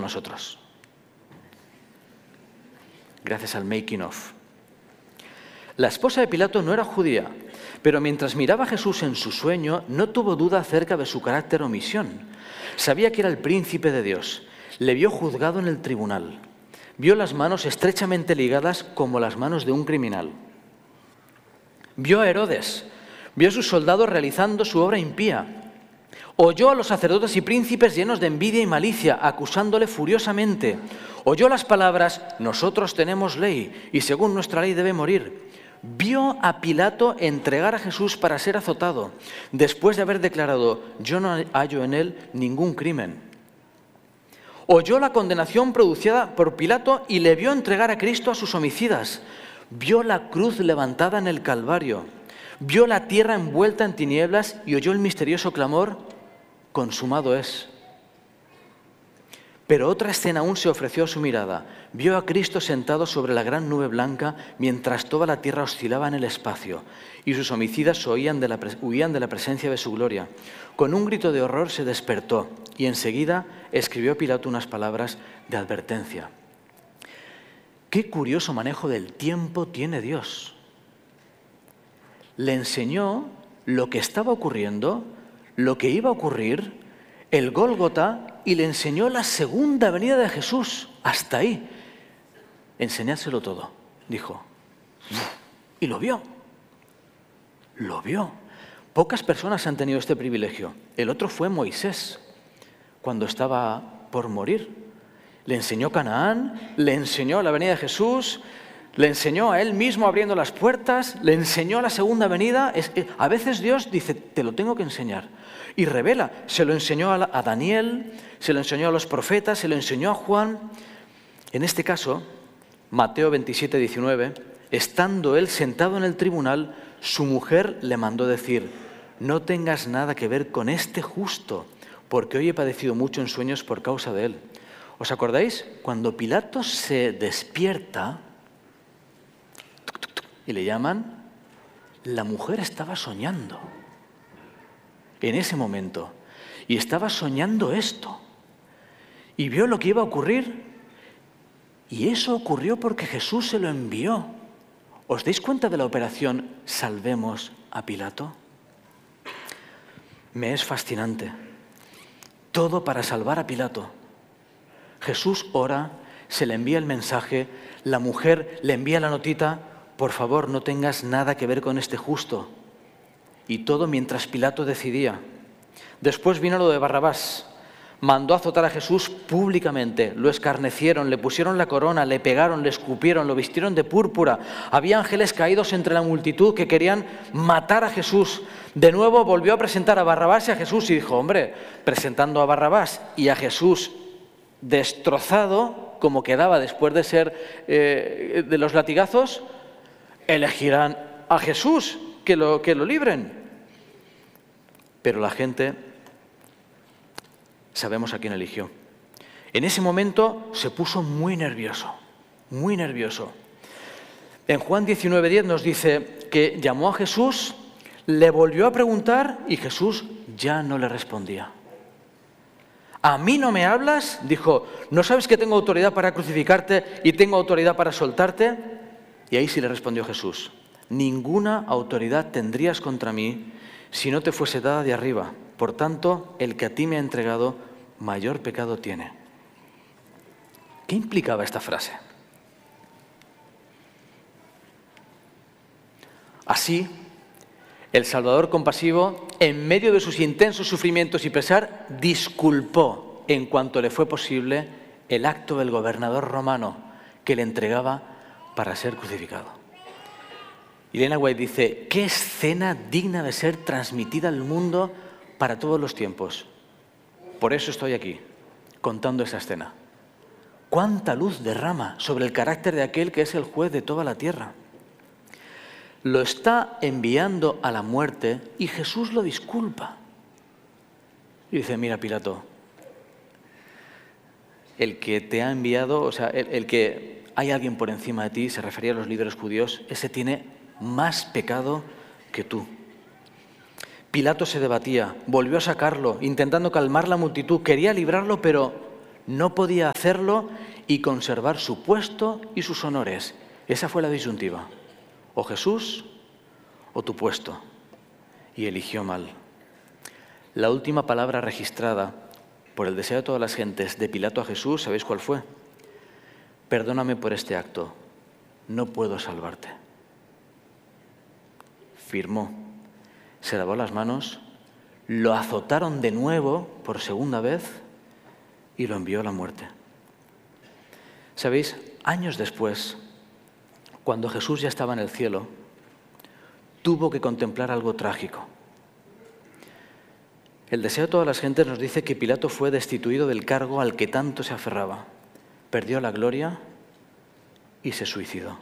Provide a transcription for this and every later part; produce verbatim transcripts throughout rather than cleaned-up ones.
con nosotros. Gracias al making of. La esposa de Pilato no era judía, pero mientras miraba a Jesús en su sueño, no tuvo duda acerca de su carácter o misión. Sabía que era el príncipe de Dios. Le vio juzgado en el tribunal. Vio las manos estrechamente ligadas como las manos de un criminal. Vio a Herodes. Vio a sus soldados realizando su obra impía. Oyó a los sacerdotes y príncipes llenos de envidia y malicia, acusándole furiosamente. Oyó las palabras: nosotros tenemos ley y según nuestra ley debe morir. Vio a Pilato entregar a Jesús para ser azotado, después de haber declarado: yo no hallo en él ningún crimen. Oyó la condenación producida por Pilato y le vio entregar a Cristo a sus homicidas. Vio la cruz levantada en el Calvario. Vio la tierra envuelta en tinieblas y oyó el misterioso clamor: consumado es. Pero otra escena aún se ofreció a su mirada. Vio a Cristo sentado sobre la gran nube blanca mientras toda la tierra oscilaba en el espacio y sus homicidas huían de la, huían de la presencia de su gloria. Con un grito de horror se despertó y enseguida escribió a Pilato unas palabras de advertencia. Qué curioso manejo del tiempo tiene Dios. Le enseñó lo que estaba ocurriendo, lo que iba a ocurrir, el Gólgota, y le enseñó la segunda venida de Jesús. Hasta ahí. Enseñádselo todo, dijo. Y lo vio. Lo vio. Pocas personas han tenido este privilegio. El otro fue Moisés, cuando estaba por morir. Le enseñó Canaán, le enseñó la venida de Jesús, le enseñó a él mismo abriendo las puertas, le enseñó la segunda venida. Es, a veces Dios dice: te lo tengo que enseñar. Y revela. Se lo enseñó a, a Daniel, se lo enseñó a los profetas, se lo enseñó a Juan. En este caso, Mateo veintisiete, diecinueve, estando él sentado en el tribunal, su mujer le mandó decir: no tengas nada que ver con este justo, porque hoy he padecido mucho en sueños por causa de él. ¿Os acordáis? Cuando Pilato se despierta y le llaman, la mujer estaba soñando en ese momento y estaba soñando esto y vio lo que iba a ocurrir, y eso ocurrió porque Jesús se lo envió. ¿Os dais cuenta de la operación Salvemos a Pilato? Me es fascinante. Todo para salvar a Pilato. Jesús ora, se le envía el mensaje, la mujer le envía la notita: por favor, no tengas nada que ver con este justo. Y todo mientras Pilato decidía. Después vino lo de Barrabás. Mandó azotar a Jesús públicamente. Lo escarnecieron, le pusieron la corona, le pegaron, le escupieron, lo vistieron de púrpura. Había ángeles caídos entre la multitud que querían matar a Jesús. De nuevo volvió a presentar a Barrabás y a Jesús y dijo: hombre, presentando a Barrabás y a Jesús destrozado, como quedaba después de ser eh, de los latigazos, elegirán a Jesús, que lo, que lo libren. Pero la gente, sabemos a quién eligió. En ese momento se puso muy nervioso, muy nervioso. En Juan diecinueve diez nos dice que llamó a Jesús, le volvió a preguntar y Jesús ya no le respondía. ¿A mí no me hablas? Dijo: ¿no sabes que tengo autoridad para crucificarte y tengo autoridad para soltarte? Y ahí sí le respondió Jesús: ninguna autoridad tendrías contra mí si no te fuese dada de arriba. Por tanto, el que a ti me ha entregado, mayor pecado tiene. ¿Qué implicaba esta frase? Así, el Salvador compasivo, en medio de sus intensos sufrimientos y pesar, disculpó en cuanto le fue posible el acto del gobernador romano que le entregaba para ser crucificado. Elena White dice: ¿qué escena digna de ser transmitida al mundo para todos los tiempos? Por eso estoy aquí, contando esa escena. ¿Cuánta luz derrama sobre el carácter de aquel que es el juez de toda la tierra? Lo está enviando a la muerte y Jesús lo disculpa. Y dice: mira, Pilato, el que te ha enviado, o sea, el, el que hay alguien por encima de ti, se refería a los líderes judíos, ese tiene más pecado que tú. Pilato se debatía, volvió a sacarlo, intentando calmar la multitud, quería librarlo, pero No podía hacerlo y conservar su puesto y sus honores. Esa fue la disyuntiva. O Jesús o tu puesto. Y eligió mal. La última palabra registrada por el deseo de todas las gentes de Pilato a Jesús, ¿sabéis cuál fue? Perdóname por este acto, no puedo salvarte. Firmó, se lavó las manos, lo azotaron de nuevo por segunda vez y lo envió a la muerte. ¿Sabéis? Años después, cuando Jesús ya estaba en el cielo, tuvo que contemplar algo trágico. El deseo de todas las gentes nos dice que Pilato fue destituido del cargo al que tanto se aferraba. Perdió la gloria y se suicidó.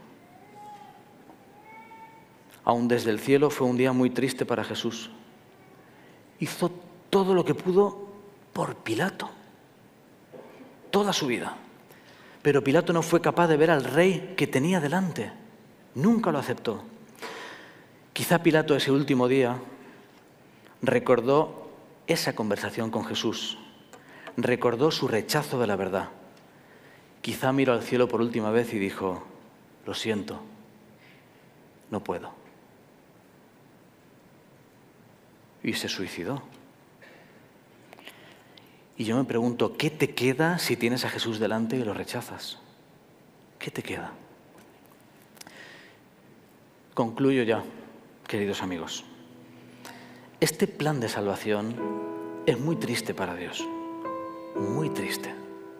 Aún desde el cielo fue un día muy triste para Jesús. Hizo todo lo que pudo por Pilato, toda su vida. Pero Pilato no fue capaz de ver al rey que tenía delante. Nunca lo aceptó. Quizá Pilato ese último día recordó esa conversación con Jesús, recordó su rechazo de la verdad. Quizá miró al cielo por última vez y dijo, lo siento, no puedo. Y se suicidó. Y yo me pregunto, ¿qué te queda si tienes a Jesús delante y lo rechazas? ¿Qué te queda? Concluyo ya, queridos amigos. Este plan de salvación es muy triste para Dios, muy triste.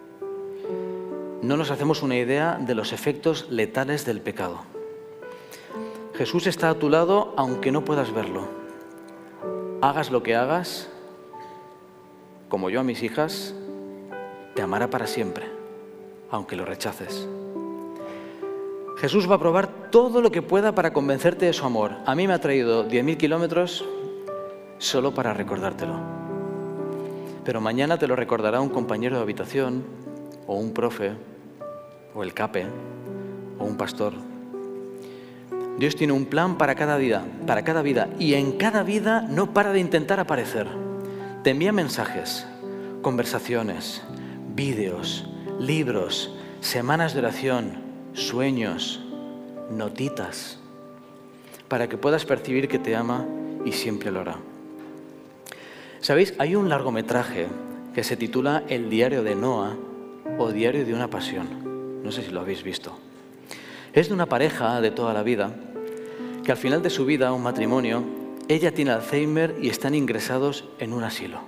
No nos hacemos una idea de los efectos letales del pecado. Jesús está a tu lado aunque no puedas verlo. Hagas lo que hagas, como yo a mis hijas, te amará para siempre, aunque lo rechaces. Jesús va a probar todo lo que pueda para convencerte de su amor. A mí me ha traído diez mil kilómetros solo para recordártelo. Pero mañana te lo recordará un compañero de habitación, o un profe, o el cape, o un pastor. Dios tiene un plan para cada vida, para cada vida, y en cada vida no para de intentar aparecer. Te envía mensajes, conversaciones, vídeos, libros, semanas de oración, sueños, notitas, para que puedas percibir que te ama y siempre lo hará. ¿Sabéis? Hay un largometraje que se titula El diario de Noah o Diario de una pasión. No sé si lo habéis visto. Es de una pareja de toda la vida que al final de su vida, un matrimonio, ella tiene Alzheimer y están ingresados en un asilo.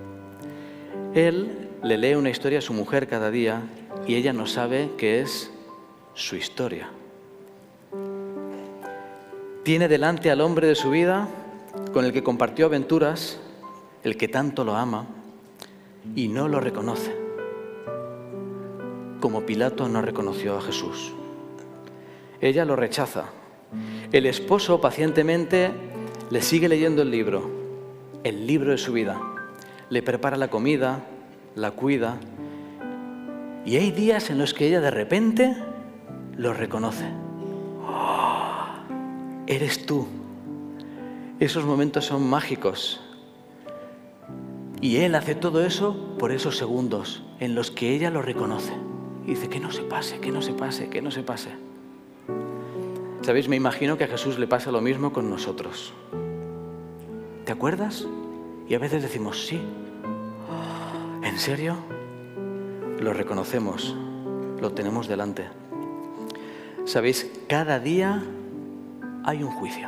Él le lee una historia a su mujer cada día y ella no sabe que es su historia. Tiene delante al hombre de su vida con el que compartió aventuras, el que tanto lo ama, y no lo reconoce, como Pilato no reconoció a Jesús. Ella lo rechaza. El esposo pacientemente le sigue leyendo el libro, el libro de su vida. Le prepara la comida, la cuida, y hay días en los que ella de repente lo reconoce. ¡Oh! Eres tú. Esos momentos son mágicos. Y él hace todo eso por esos segundos en los que ella lo reconoce. Y dice, que no se pase, que no se pase, que no se pase. ¿Sabéis? Me imagino que a Jesús le pasa lo mismo con nosotros. ¿Te acuerdas? Y a veces decimos, sí. ¿En serio? Lo reconocemos, lo tenemos delante. ¿Sabéis? Cada día hay un juicio.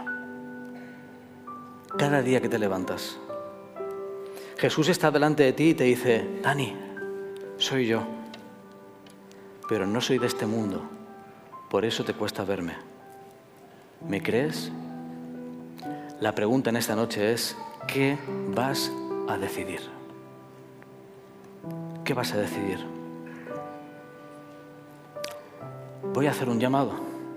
Cada día que te levantas. Jesús está delante de ti y te dice, Dani, soy yo, pero no soy de este mundo, por eso te cuesta verme. ¿Me crees? La pregunta en esta noche es, ¿qué vas a decidir? ¿Qué vas a decidir? Voy a hacer un llamado.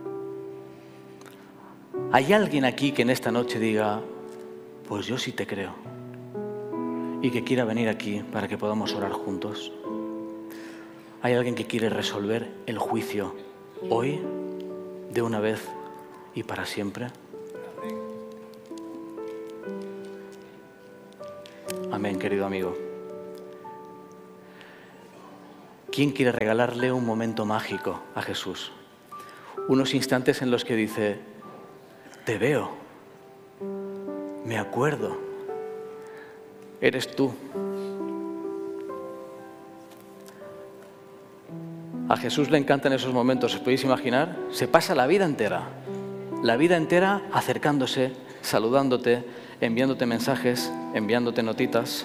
¿Hay alguien aquí que en esta noche diga, pues yo sí te creo, y que quiera venir aquí para que podamos orar juntos? ¿Hay alguien que quiere resolver el juicio hoy, de una vez y para siempre? Amén, querido amigo. ¿quién quiere regalarle un momento mágico a Jesús? Unos instantes en los que dice, te veo, me acuerdo, eres tú. A Jesús le encantan esos momentos, ¿os podéis imaginar? Se pasa la vida entera, la vida entera acercándose, saludándote, enviándote mensajes, enviándote notitas.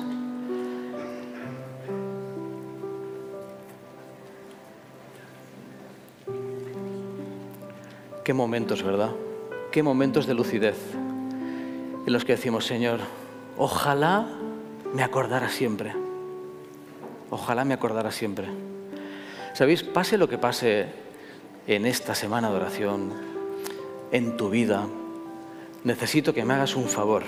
Qué momentos, ¿verdad? Qué momentos de lucidez en los que decimos, Señor, ojalá me acordara siempre. Ojalá me acordara siempre. ¿Sabéis? Pase lo que pase en esta semana de oración, en tu vida, necesito que me hagas un favor.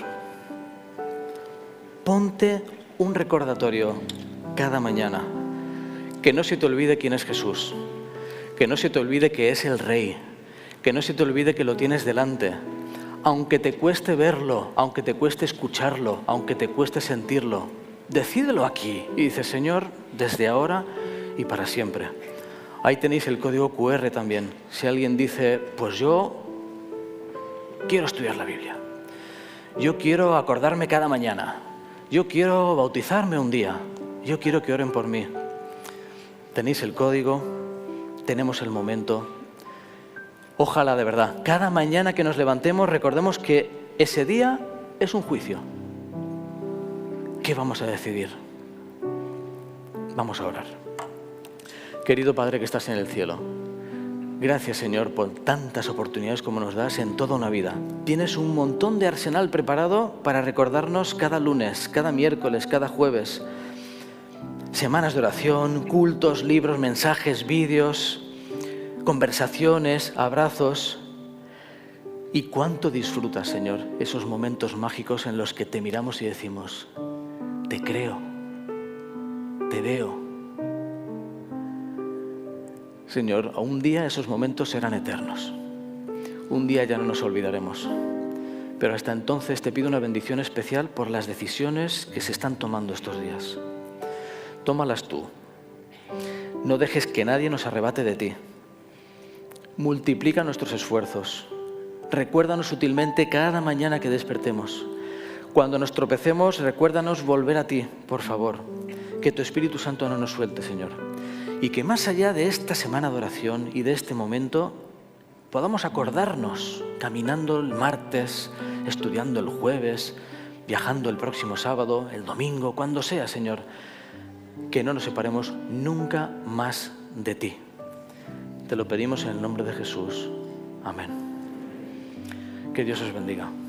Ponte un recordatorio cada mañana. Que no se te olvide quién es Jesús. Que no se te olvide que es el Rey. Que no se te olvide que lo tienes delante. Aunque te cueste verlo, aunque te cueste escucharlo, aunque te cueste sentirlo, decídelo aquí y dice, Señor, desde ahora y para siempre. Ahí tenéis el código cu erre también. Si alguien dice, pues yo quiero estudiar la Biblia, yo quiero acordarme cada mañana, yo quiero bautizarme un día, yo quiero que oren por mí. Tenéis el código, tenemos el momento. Ojalá de verdad, cada mañana que nos levantemos recordemos que ese día es un juicio. ¿Qué vamos a decidir? Vamos a orar. Querido Padre que estás en el cielo, gracias Señor por tantas oportunidades como nos das en toda una vida. Tienes un montón de arsenal preparado para recordarnos cada lunes, cada miércoles, cada jueves. Semanas de oración, cultos, libros, mensajes, vídeos, conversaciones, abrazos. ¿Y cuánto disfrutas, Señor, esos momentos mágicos en los que te miramos y decimos, te creo, te veo? Señor, un día esos momentos serán eternos. Un día ya no nos olvidaremos. Pero hasta entonces te pido una bendición especial por las decisiones que se están tomando estos días. Tómalas tú. No dejes que nadie nos arrebate de ti. Multiplica nuestros esfuerzos. Recuérdanos sutilmente cada mañana que despertemos. Cuando nos tropecemos, recuérdanos volver a ti, por favor. Que tu Espíritu Santo no nos suelte, Señor. Y que más allá de esta semana de oración y de este momento, podamos acordarnos, caminando el martes, estudiando el jueves, viajando el próximo sábado, el domingo, cuando sea, Señor, que no nos separemos nunca más de ti. Te lo pedimos en el nombre de Jesús. Amén. Que Dios os bendiga.